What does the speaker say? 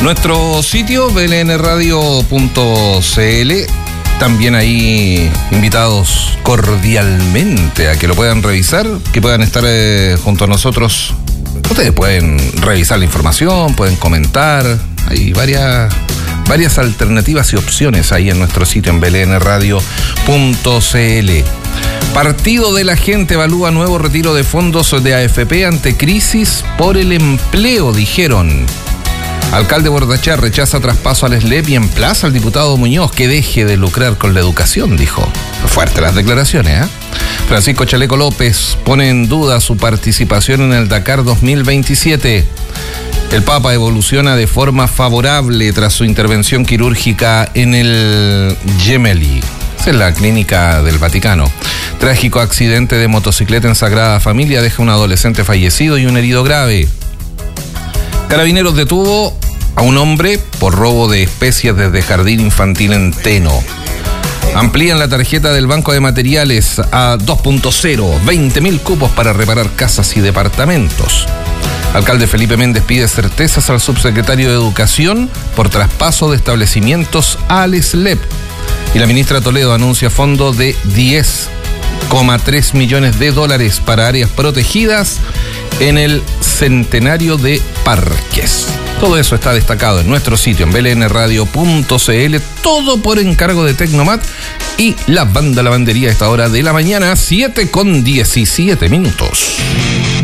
Nuestro sitio blnradio.cl, también ahí invitados cordialmente a que lo puedan revisar, que puedan estar junto a nosotros. Ustedes pueden revisar la información, pueden comentar, hay varias alternativas y opciones ahí en nuestro sitio en blnradio.cl. Partido de la Gente evalúa nuevo retiro de fondos de AFP ante crisis por el empleo, dijeron. Alcalde Bordachar rechaza traspaso al SLEP y emplaza al diputado Muñoz que deje de lucrar con la educación, dijo. Fuertes las declaraciones, ¿eh? Francisco Chaleco López pone en duda su participación en el Dakar 2027. El Papa evoluciona de forma favorable tras su intervención quirúrgica en el Gemelli. Esa es la clínica del Vaticano. Trágico accidente de motocicleta en Sagrada Familia deja un adolescente fallecido y un herido grave. Carabineros detuvo a un hombre por robo de especies desde jardín infantil en Teno. Amplían la tarjeta del Banco de Materiales a 2.0, 20.000 cupos para reparar casas y departamentos. Alcalde Felipe Méndez pide certezas al subsecretario de Educación por traspaso de establecimientos al SLEP. Y la ministra Toledo anuncia fondo de $10,3 millones para áreas protegidas en el centenario de parques. Todo eso está destacado en nuestro sitio en blnradio.cl, todo por encargo de Tecnomat y la banda lavandería a esta hora de la mañana, 7:17 minutos.